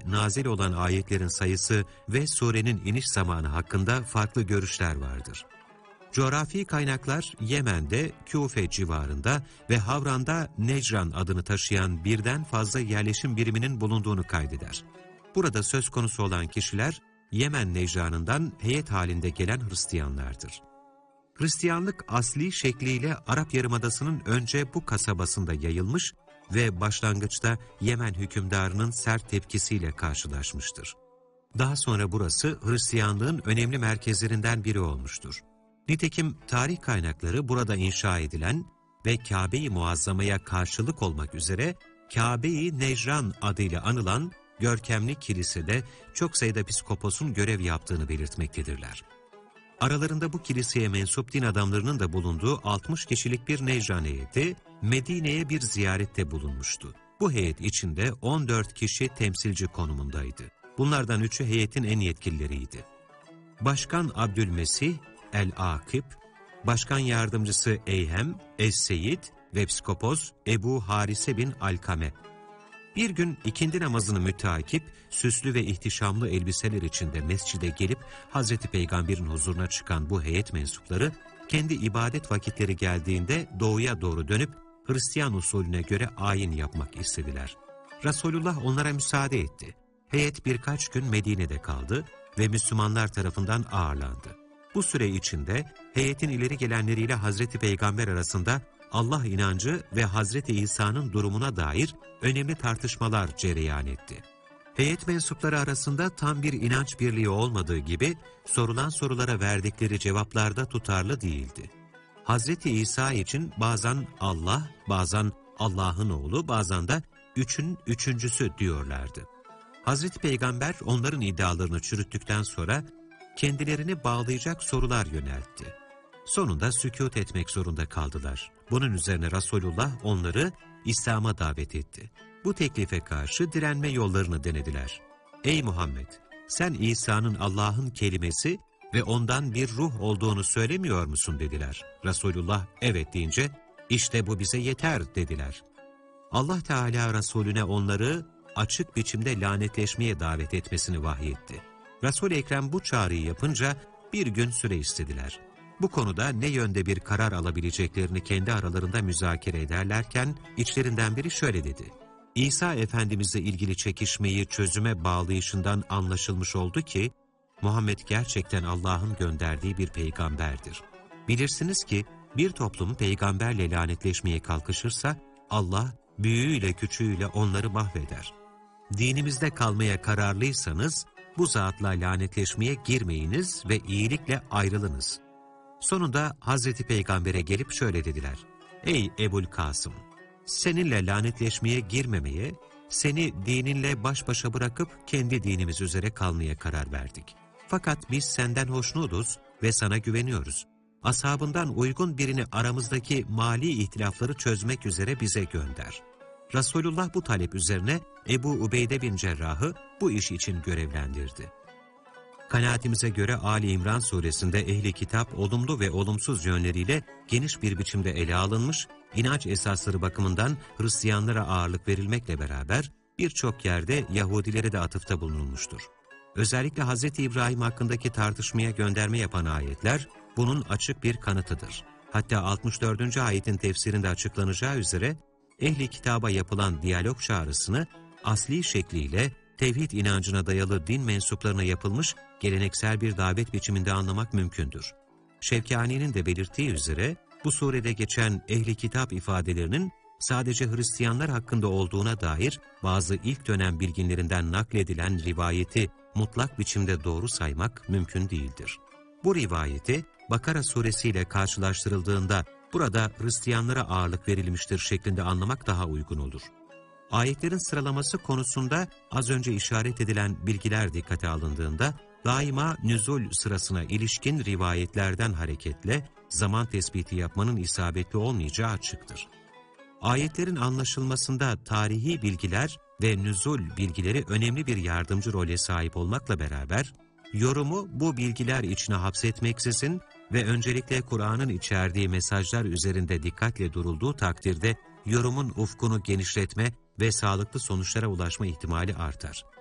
nazil olan ayetlerin sayısı ve surenin iniş zamanı hakkında farklı görüşler vardır. Coğrafi kaynaklar Yemen'de, Küfe civarında ve Havran'da Necran adını taşıyan birden fazla yerleşim biriminin bulunduğunu kaydeder. Burada söz konusu olan kişiler Yemen Necran'ından heyet halinde gelen Hristiyanlardır. Hristiyanlık asli şekliyle Arap Yarımadası'nın önce bu kasabasında yayılmış ve başlangıçta Yemen hükümdarının sert tepkisiyle karşılaşmıştır. Daha sonra burası Hristiyanlığın önemli merkezlerinden biri olmuştur. Nitekim tarih kaynakları burada inşa edilen ve Kabe-i Muazzama'ya karşılık olmak üzere Kabe-i Necran adıyla anılan görkemli kilisede çok sayıda piskoposun görev yaptığını belirtmektedirler. Aralarında bu kiliseye mensup din adamlarının da bulunduğu 60 kişilik bir Necran heyeti Medine'ye bir ziyarette bulunmuştu. Bu heyet içinde 14 kişi temsilci konumundaydı. Bunlardan 3'ü heyetin en yetkilileriydi. Başkan Abdülmesih el-Akip, Başkan Yardımcısı Eyhem, Es-Seyyid ve Psikopos Ebu Harise bin Alkame. Bir gün ikindi namazını müteakip, süslü ve ihtişamlı elbiseler içinde mescide gelip Hazreti Peygamber'in huzuruna çıkan bu heyet mensupları, kendi ibadet vakitleri geldiğinde doğuya doğru dönüp Hristiyan usulüne göre ayin yapmak istediler. Resulullah onlara müsaade etti. Heyet birkaç gün Medine'de kaldı ve Müslümanlar tarafından ağırlandı. Bu süre içinde heyetin ileri gelenleriyle Hazreti Peygamber arasında Allah inancı ve Hazreti İsa'nın durumuna dair önemli tartışmalar cereyan etti. Heyet mensupları arasında tam bir inanç birliği olmadığı gibi sorulan sorulara verdikleri cevaplar da tutarlı değildi. Hazreti İsa için bazen Allah, bazen Allah'ın oğlu, bazen de üçün üçüncüsü diyorlardı. Hazreti Peygamber onların iddialarını çürüttükten sonra kendilerini bağlayacak sorular yöneltti. Sonunda sükût etmek zorunda kaldılar. Bunun üzerine Resulullah onları İslam'a davet etti. Bu teklife karşı direnme yollarını denediler. Ey Muhammed! Sen İsa'nın Allah'ın kelimesi ve ondan bir ruh olduğunu söylemiyor musun dediler. Resulullah evet deyince işte bu bize yeter dediler. Allah Teala Resulüne onları açık biçimde lanetleşmeye davet etmesini vahyetti. Resul-i Ekrem bu çağrıyı yapınca bir gün süre istediler. Bu konuda ne yönde bir karar alabileceklerini kendi aralarında müzakere ederlerken içlerinden biri şöyle dedi. İsa Efendimizle ilgili çekişmeyi çözüme bağlayışından anlaşılmış oldu ki, Muhammed gerçekten Allah'ın gönderdiği bir peygamberdir. Bilirsiniz ki bir toplum peygamberle lanetleşmeye kalkışırsa Allah büyüğüyle küçüğüyle onları mahveder. Dinimizde kalmaya kararlıysanız bu zatla lanetleşmeye girmeyiniz ve iyilikle ayrılınız. Sonunda Hazreti Peygamber'e gelip şöyle dediler. Ey Ebul Kasım! Seninle lanetleşmeye girmemeye, seni dininle baş başa bırakıp kendi dinimiz üzere kalmaya karar verdik. Fakat biz senden hoşnutuz ve sana güveniyoruz. Ashabından uygun birini aramızdaki mali ihtilafları çözmek üzere bize gönder. Resulullah bu talep üzerine Ebu Ubeyde bin Cerrah'ı bu iş için görevlendirdi. Kanaatimize göre Ali İmran suresinde ehli kitap olumlu ve olumsuz yönleriyle geniş bir biçimde ele alınmış, inanç esasları bakımından Hristiyanlara ağırlık verilmekle beraber birçok yerde Yahudilere de atıfta bulunulmuştur. Özellikle Hz. İbrahim hakkındaki tartışmaya gönderme yapan ayetler bunun açık bir kanıtıdır. Hatta 64. ayetin tefsirinde açıklanacağı üzere ehli kitaba yapılan diyalog çağrısını asli şekliyle tevhid inancına dayalı din mensuplarına yapılmış geleneksel bir davet biçiminde anlamak mümkündür. Şevkani'nin de belirttiği üzere bu surede geçen ehli kitap ifadelerinin sadece Hristiyanlar hakkında olduğuna dair bazı ilk dönem bilginlerinden nakledilen rivayeti mutlak biçimde doğru saymak mümkün değildir. Bu rivayeti Bakara suresiyle karşılaştırıldığında burada Hristiyanlara ağırlık verilmiştir şeklinde anlamak daha uygun olur. Ayetlerin sıralaması konusunda az önce işaret edilen bilgiler dikkate alındığında daima nüzul sırasına ilişkin rivayetlerden hareketle zaman tespiti yapmanın isabetli olmayacağı açıktır. Ayetlerin anlaşılmasında tarihi bilgiler ve nüzul bilgileri önemli bir yardımcı role sahip olmakla beraber, yorumu bu bilgiler içine hapsetmeksizin ve öncelikle Kur'an'ın içerdiği mesajlar üzerinde dikkatle durulduğu takdirde yorumun ufkunu genişletme ve sağlıklı sonuçlara ulaşma ihtimali artar.